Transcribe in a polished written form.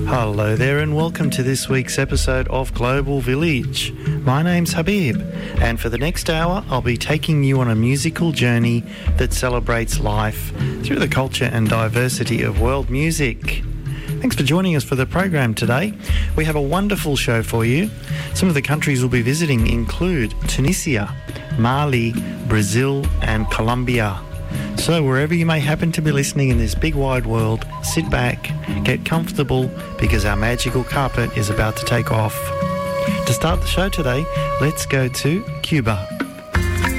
Hello there and welcome to this week's episode of Global Village. My name's Habib, and for the next hour I'll be taking you on a musical journey that celebrates life through the culture and diversity of world music. Thanks for joining us for the program today. We have a wonderful show for you. Some of the countries we'll be visiting include Tunisia, Mali, Brazil and Colombia. So wherever you may happen to be listening in this big wide world, sit back, get comfortable, because our magical carpet is about to take off. To start the show today, let's go to Cuba.